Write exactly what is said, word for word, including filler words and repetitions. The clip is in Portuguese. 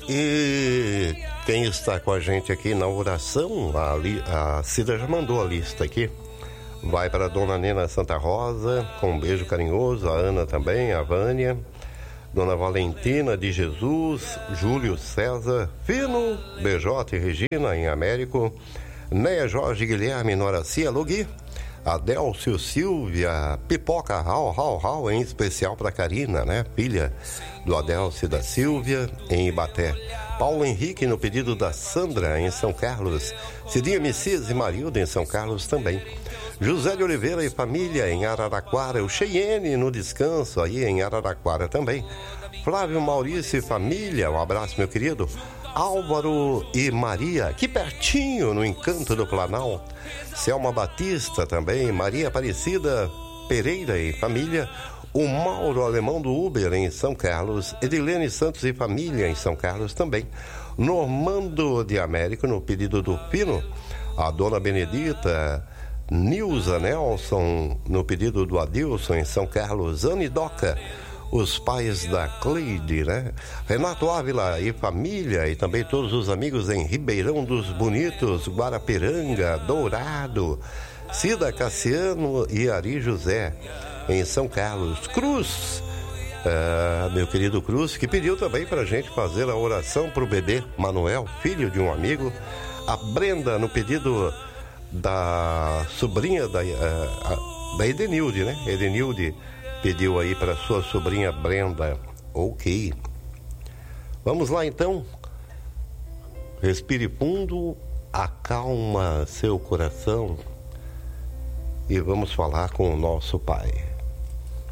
E quem está com a gente aqui na oração, a, li, a Cida já mandou a lista aqui. Vai para a Dona Nena Santa Rosa, com um beijo carinhoso, a Ana também, a Vânia, Dona Valentina de Jesus, Júlio César, Fino, B J e Regina em Américo, Neia Jorge Guilherme Noracia, Logui, Adélcio Silvia, Pipoca, Rau, Rau, Rau, em especial para Karina, né? Filha do Adélcio da Silvia, em Ibaté. Paulo Henrique, no pedido da Sandra, em São Carlos. Cidinha Messias e Marilda, em São Carlos também. José de Oliveira e família, em Araraquara. O Cheyenne, no descanso, aí em Araraquara também. Flávio Maurício e família, um abraço, meu querido. Álvaro e Maria, aqui pertinho, no Encanto do Planalto. Selma Batista também, Maria Aparecida Pereira e família. O Mauro Alemão do Uber em São Carlos. Edilene Santos e família em São Carlos também. Normando de Américo, no pedido do Pino. A Dona Benedita, Nilza Nelson, no pedido do Adilson em São Carlos. Anidoca, os pais da Cleide, né? Renato Ávila e família, e também todos os amigos em Ribeirão dos Bonitos, Guarapiranga, Dourado, Cida Cassiano e Ari José em São Carlos. Cruz, uh, meu querido Cruz, que pediu também pra gente fazer a oração pro bebê Manuel, filho de um amigo. A Brenda, no pedido da sobrinha da, uh, da Edenilde, né? Edenilde pediu aí para sua sobrinha Brenda. Ok. Vamos lá então. Respire fundo, acalma seu coração e vamos falar com o nosso Pai.